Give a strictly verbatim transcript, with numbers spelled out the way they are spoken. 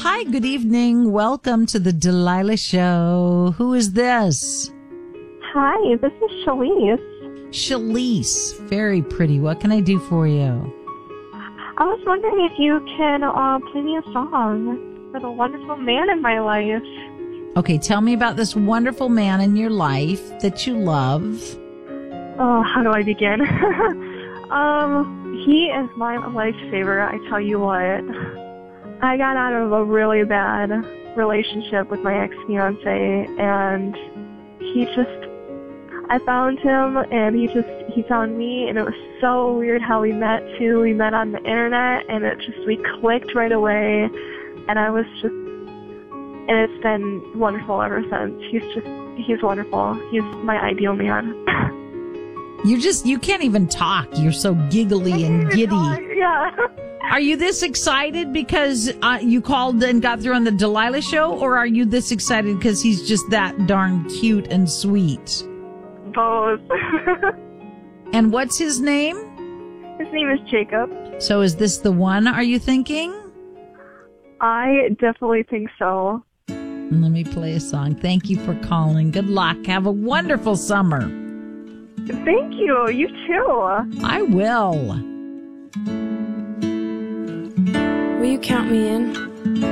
Hi, good evening. Welcome to the Delilah Show. Who is this? Hi, this is Shalise. Shalise. Very pretty. What can I do for you? I was wondering if you can uh, play me a song for the wonderful man in my life. Okay, tell me about this wonderful man in your life that you love. Oh, how do I begin? um, he is my lifesaver, I tell you what. I got out of a really bad relationship with my ex-fiance, and he just, I found him, and he just, he found me, and it was so weird how we met, too. We met on the internet, and it just, we clicked right away, and I was just, and it's been wonderful ever since. He's just, he's wonderful. He's my ideal man. You just, you can't even talk. You're so giggly and giddy. Yeah. Are you this excited because uh, you called and got through on the Delilah Show, or are you this excited because he's just that darn cute and sweet? Both. And what's his name? His name is Jacob. So is this the one, are you thinking? I definitely think so. Let me play a song. Thank you for calling. Good luck. Have a wonderful summer. Thank you. You too. I will. Will you count me in?